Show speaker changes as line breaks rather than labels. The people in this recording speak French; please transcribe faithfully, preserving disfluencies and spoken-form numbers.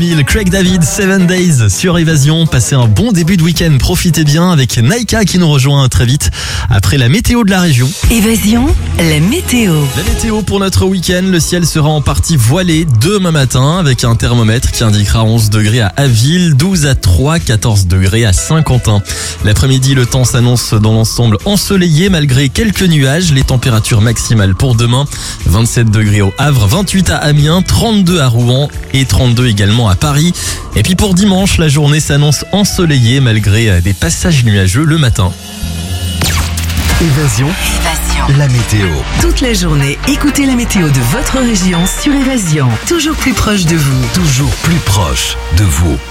Craig David, Seven Days sur Évasion. Passez un bon début de week-end, profitez bien avec Naika qui nous rejoint très vite après la météo de la région.
Évasion, la météo.
La météo pour notre week-end, le ciel sera en partie voilé demain matin avec un thermomètre qui indiquera onze degrés à Aville, douze à Troyes, quatorze degrés à Saint-Quentin. L'après-midi, le temps s'annonce dans l'ensemble ensoleillé malgré quelques nuages. Les températures maximales pour demain, vingt-sept degrés au Havre, vingt-huit à Amiens, trente-deux à Rouen et trente-deux également à Paris. Et puis pour dimanche, la journée s'annonce ensoleillée malgré des passages nuageux le matin.
Évasion,
Évasion.
la météo.
Toute la journée, écoutez la météo de votre région sur Évasion. Toujours plus proche de vous.
Toujours plus proche de vous.